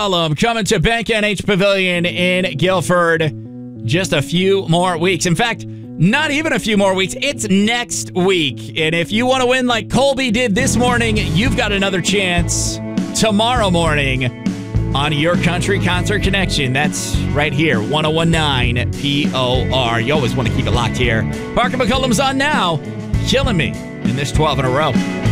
McCollum coming to Bank NH Pavilion in Guilford. Just a few more weeks. In fact, not even a few more weeks. It's next week. And if you want to win like Colby did this morning, you've got another chance tomorrow morning on Your Country Concert Connection. That's right here, 1019 POR. You always want to keep it locked here. Parker McCollum's on now, killing me in this 12 in a row.